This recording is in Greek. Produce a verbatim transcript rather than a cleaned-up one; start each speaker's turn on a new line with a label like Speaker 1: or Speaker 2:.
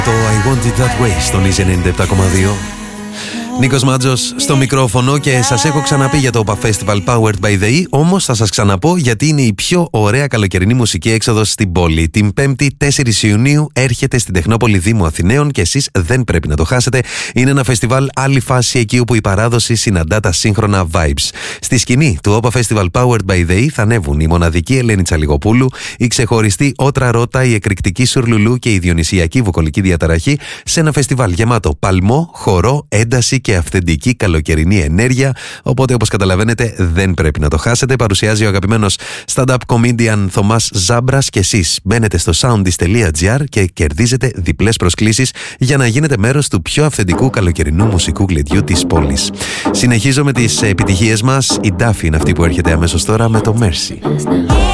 Speaker 1: Το I Want It That Way στον Easy ενενήντα επτά κόμμα δύο. Νίκος Μάτζος στο μικρόφωνο και σας έχω ξαναπεί για το OPA Festival Powered by the E, όμως θα σας ξαναπώ γιατί είναι η πιο ωραία καλοκαιρινή μουσική έξοδος στην πόλη. Την Πέμπτη τέσσερις Ιουνίου έρχεται στην Τεχνόπολη Δήμου Αθηναίων και εσείς δεν πρέπει να το χάσετε. Είναι ένα φεστιβάλ άλλη φάση εκεί όπου η παράδοση συναντά τα σύγχρονα vibes. Στη σκηνή του OPA Festival Powered by the E θα ανέβουν η μοναδική Ελένη Τσαλιγοπούλου, η ξεχωριστή Ότρα Ρώτα, η εκρηκτική Σουρλουλού και η διονυσιακή βουκολική διαταραχή σε ένα φεστιβάλ γεμάτο παλμό, χορό, ένταση και αυθεντική καλοκαιρινή ενέργεια. Οπότε, όπως καταλαβαίνετε, δεν πρέπει να το χάσετε. Παρουσιάζει ο αγαπημένος stand-up comedian Θωμάς Ζάμπρας και εσείς μπαίνετε στο soundis τελεία gr και κερδίζετε διπλές προσκλήσεις για να γίνετε μέρος του πιο αυθεντικού καλοκαιρινού μουσικού γλεντιού της πόλης. Συνεχίζω με τις επιτυχίες μας. Η Ντάφη είναι αυτή που έρχεται αμέσως τώρα με το Mercy.